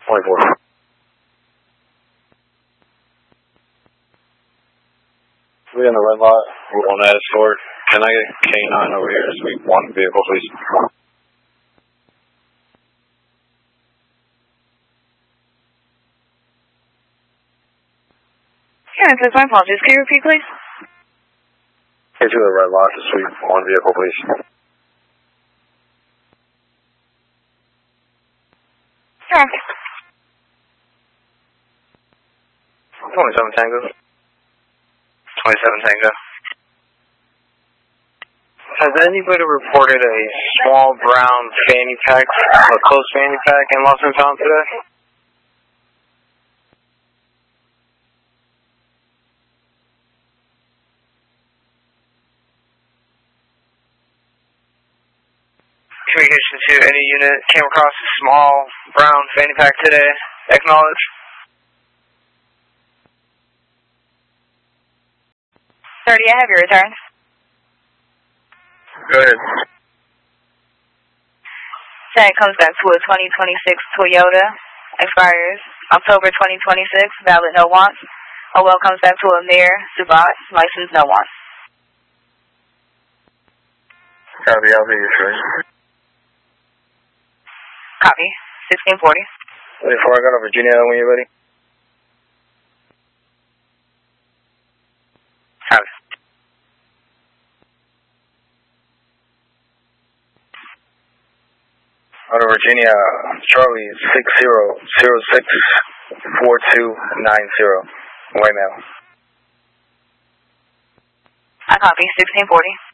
24. We in the red lot. We're on escort. Can I get K9 over here? Sweep 1 vehicle, please. Yeah, that's my apologies. Can you repeat, please? Get to the red lot to sweep 1 vehicle, please. Sure. 27 Tango. 27 Tango. Has anybody reported a small brown fanny pack, a closed fanny pack in Lost and Found today? Communication to any unit came across a small brown fanny pack today. Acknowledge. I have your return. Go ahead. Tag comes back to a 2026 Toyota. Expires October 2026. Valid, no wants. A well comes back to a Mir Subat. License, no wants. Copy, I'll be your choice. Copy. 1640. Before I go to Virginia, when you're ready. Copy. Out of Virginia, Charlie 60064290. Right now. I copy. 1640.